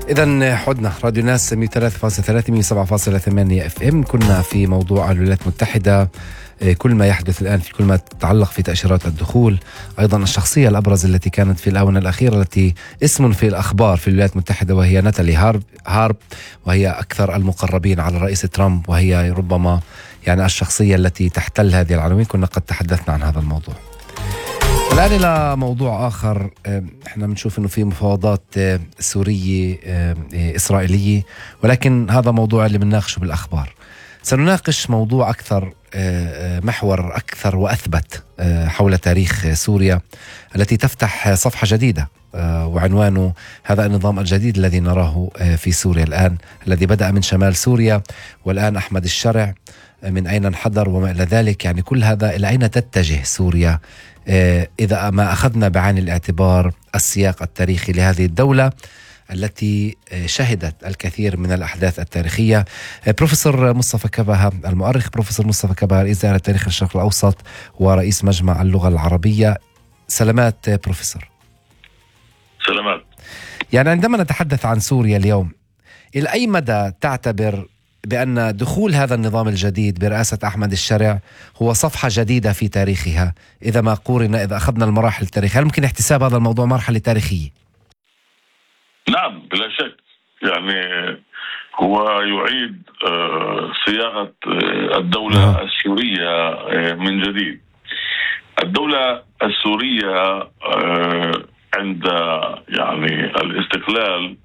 إذن حدنا راديو ناس 103.3 107.8 اف ام. كنا في موضوع الولايات المتحدة، كل ما يحدث الآن في كل ما تتعلق في تأشيرات الدخول. أيضا الشخصية الأبرز التي كانت في الآونة الأخيرة التي اسم في الأخبار في الولايات المتحدة وهي ناتالي هارب، وهي أكثر المقربين على الرئيس ترامب، وهي ربما يعني الشخصية التي تحتل هذه العناوين. كنا قد تحدثنا عن هذا الموضوع. الآن إلى موضوع آخر. احنا بنشوف انه في مفاوضات سورية إسرائيلية، ولكن هذا موضوع اللي بنناقشه بالأخبار. سنناقش موضوع أكثر، محور أكثر وأثبت حول تاريخ سوريا التي تفتح صفحة جديدة، وعنوانه هذا النظام الجديد الذي نراه في سوريا الآن، الذي بدأ من شمال سوريا والآن أحمد الشرع من أين انحدر وما إلى ذلك. يعني كل هذا إلى أين تتجه سوريا إذا ما أخذنا بعين الاعتبار السياق التاريخي لهذه الدولة التي شهدت الكثير من الأحداث التاريخية. بروفيسور مصطفى كبهة المؤرخ، بروفيسور مصطفى كبهة رئيس دائرة تاريخ الشرق الأوسط ورئيس مجمع اللغة العربية. سلامات بروفيسور. سلامات. يعني عندما نتحدث عن سوريا اليوم، إلى أي مدى تعتبر بأن دخول هذا النظام الجديد برئاسة أحمد الشرع هو صفحة جديدة في تاريخها؟ إذا ما قورنا، إذا أخذنا المراحل التاريخية، هل ممكن احتساب هذا الموضوع مرحلة تاريخية؟ نعم بلا شك. يعني هو يعيد صياغة الدولة السورية من جديد. الدولة السورية عند يعني الاستقلال،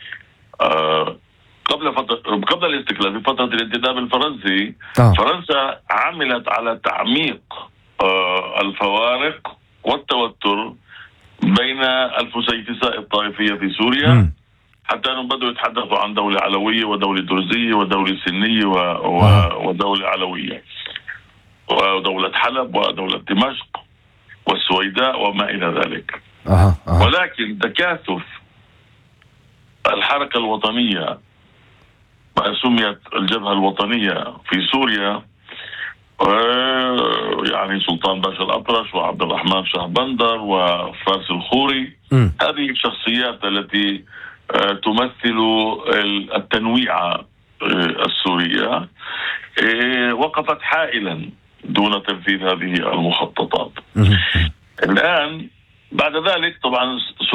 قبل الاستقلال في فترة الانتداب الفرنسي، فرنسا عملت على تعميق الفوارق والتوتر بين الفسيفساء الطائفية في سوريا، حتى أنهم بدأوا يتحدثوا عن دولة علوية ودولة درزية ودولة سنية ودولة علوية، ودولة حلب ودولة دمشق والسويداء وما إلى ذلك. ولكن تكاثف الحركة الوطنية، ما سميت الجبهة الوطنية في سوريا، يعني سلطان باشا الأطرش وعبد الرحمن شهبندر وفارس الخوري، هذه الشخصيات التي تمثل التنويع السورية، وقفت حائلا دون تنفيذ هذه المخططات. الآن بعد ذلك طبعا